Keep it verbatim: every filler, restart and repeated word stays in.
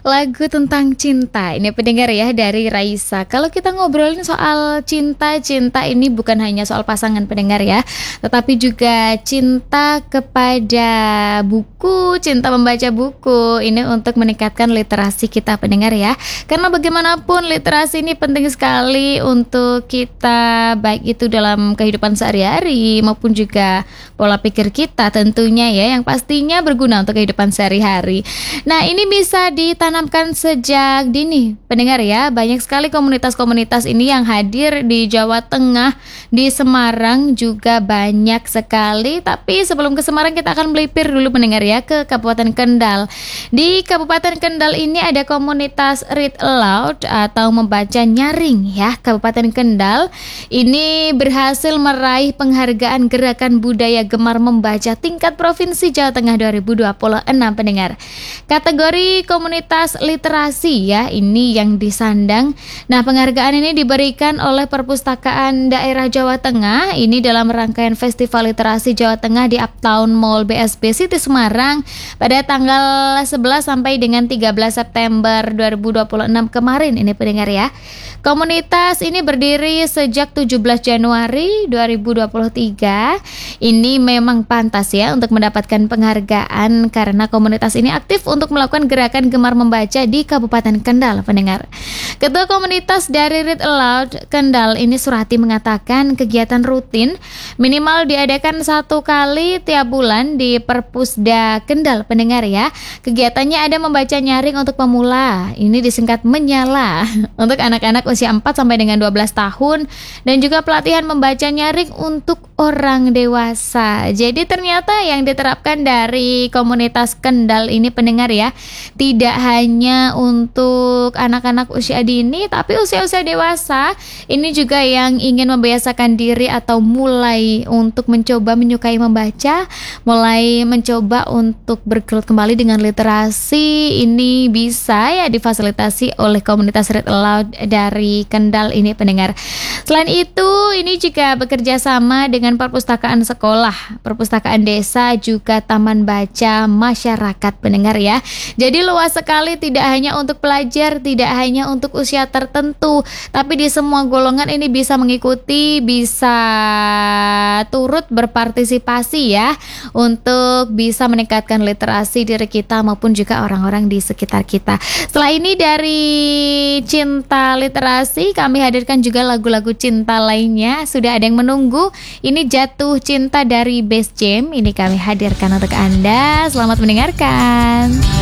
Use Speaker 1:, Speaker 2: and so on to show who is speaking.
Speaker 1: Lagu tentang cinta, ini pendengar ya dari Raisa. Kalau kita ngobrolin soal cinta, cinta ini bukan hanya soal pasangan pendengar ya, tetapi juga cinta kepada buku, cinta membaca buku. Ini untuk meningkatkan literasi kita pendengar ya. Karena bagaimanapun literasi ini penting sekali untuk kita, baik itu dalam kehidupan sehari-hari maupun juga pola pikir kita tentunya ya, yang pastinya berguna untuk kehidupan sehari-hari. Nah, ini bisa ditanamkan sejak dini pendengar ya. Banyak sekali komunitas-komunitas ini yang hadir di Jawa Tengah, di Semarang juga banyak sekali. Tapi sebelum ke Semarang kita akan melipir dulu pendengar ya ke Kabupaten Kendal. Di Kabupaten Kendal ini ada komunitas Read Aloud atau membaca nyaring ya. Kabupaten Kendal ini berhasil meraih penghargaan Gerakan Budaya Gemar Membaca tingkat Provinsi Jawa Tengah dua ribu dua puluh enam pendengar. Kategori komunitas literasi ya, ini yang disandang. Nah, penghargaan ini diberikan oleh Perpustakaan Daerah Jawa Tengah. Ini dalam rangkaian Festival Literasi Jawa Tengah di Uptown Mall B S B City Semarang pada tanggal sebelas sampai dengan tiga belas September dua ribu dua puluh enam kemarin ini pendengar ya. Komunitas ini berdiri sejak tujuh belas Januari dua ribu dua puluh tiga. Ini memang pantas ya untuk mendapatkan penghargaan karena komunitas ini aktif untuk melakukan gerakan gemar membaca di Kabupaten Kendal pendengar. Ketua komunitas dari Read Aloud Kendal ini Surati mengatakan kegiatan rutin minimal diadakan satu kali tiap bulan di Perpusda Kendal pendengar ya. Kegiatannya ada membaca nyaring untuk pemula, ini disingkat menyala, untuk anak-anak usia empat sampai dengan dua belas tahun, dan juga pelatihan membaca nyaring untuk orang dewasa. Jadi ternyata yang diterapkan dari komunitas Kendal ini pendengar ya, tidak hanya untuk anak-anak usia dini, tapi usia-usia dewasa ini juga yang ingin membiasakan diri atau mulai untuk mencoba menyukai membaca, mulai mencoba untuk bergelut kembali dengan literasi. Ini bisa ya difasilitasi oleh komunitas Read Aloud dari Kendal ini pendengar. Selain itu, ini juga bekerja sama dengan perpustakaan sekolah, perpustakaan desa, juga taman baca masyarakat pendengar ya. Jadi luas sekali, tidak hanya untuk pelajar, tidak hanya untuk usia tertentu, tapi di semua golongan ini bisa mengikuti, bisa turut berpartisipasi ya, untuk bisa meningkatkan literasi diri kita maupun juga orang-orang di sekitar kita. Setelah ini dari cinta literasi, kami hadirkan juga lagu-lagu cinta lainnya. Sudah ada yang menunggu. Ini Jatuh Cinta dari Best Jam. Ini kami hadirkan untuk Anda. Selamat mendengarkan.